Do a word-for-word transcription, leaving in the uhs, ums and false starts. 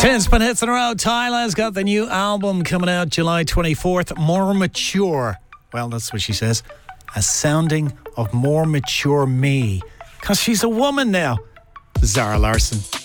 Ten spin hits in a row. Tyla's got the new album coming out July twenty-fourth. More mature. Well, that's what she says. A sounding of more mature me. Because she's a woman now. Zara Larsson.